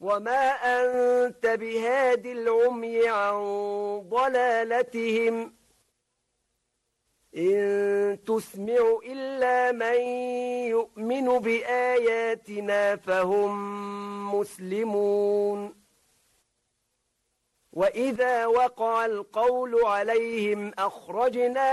وما أنت بهاد العمي عن ضلالتهم إن تسمع إلا من يؤمن بآياتنا فهم مسلمون وإذا وقع القول عليهم أخرجنا